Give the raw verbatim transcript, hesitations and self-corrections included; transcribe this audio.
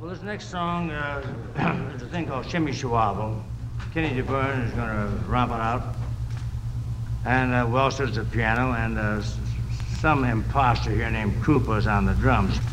Well, this next song uh, is a thing called Shimmy Shawabble. Kenny DeBurn is going to romp it out. And uh, Welster's the piano, and uh, some imposter here named Krupa's on the drums.